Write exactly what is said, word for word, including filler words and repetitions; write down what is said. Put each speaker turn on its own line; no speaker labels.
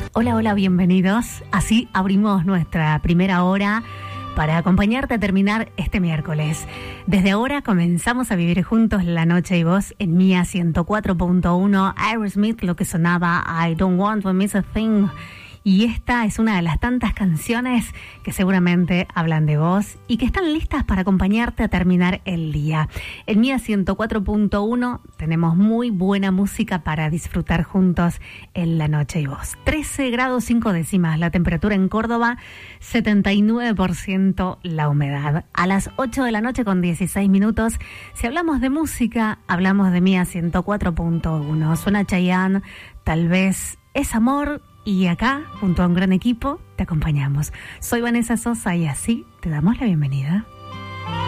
Hola, hola, bienvenidos. Así abrimos nuestra primera hora para acompañarte a terminar este miércoles. Desde ahora comenzamos a vivir juntos la noche y voz en Mía ciento cuatro punto uno. Aerosmith, lo que sonaba I Don't Want to Miss a Thing. Y esta es una de las tantas canciones que seguramente hablan de vos y que están listas para acompañarte a terminar el día. En Mía ciento cuatro punto uno tenemos muy buena música para disfrutar juntos en la noche y vos. trece grados cinco décimas la temperatura en Córdoba, setenta y nueve por ciento la humedad. A las ocho de la noche con dieciséis minutos, si hablamos de música, hablamos de Mía ciento cuatro punto uno. Suena Chayanne, Tal vez es amor. Y acá, junto a un gran equipo, te acompañamos. Soy Vanessa Sosa y así te damos la bienvenida.